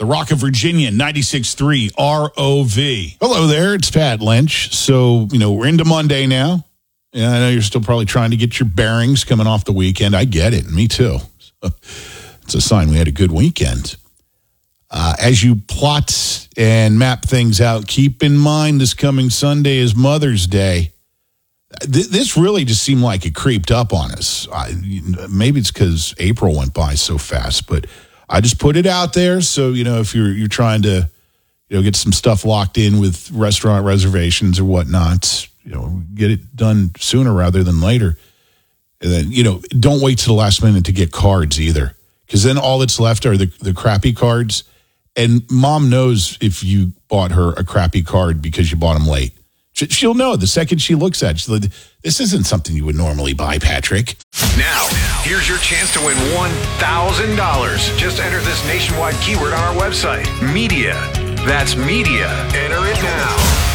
The Rock of Virginia, 96.3 ROV. Hello there, it's Pat Lynch. So, we're into Monday now. Yeah, I know you're still probably trying to get your bearings coming off the weekend. I get it. Me too. So, it's a sign we had a good weekend. As you plot and map things out, keep in mind this coming Sunday is Mother's Day. This really just seemed like it creeped up on us. Maybe it's because April went by so fast, but I just put it out there. So, if you're trying to, get some stuff locked in with restaurant reservations or whatnot, get it done sooner rather than later. And then, don't wait to the last minute to get cards either, because then all that's left are the crappy cards. And Mom knows if you bought her a crappy card because you bought them late. She'll know the second she looks at it. She's like, this isn't something you would normally buy, Patrick. Now, here's your chance to win $1,000. Just enter this nationwide keyword on our website, media. That's media. Enter it now.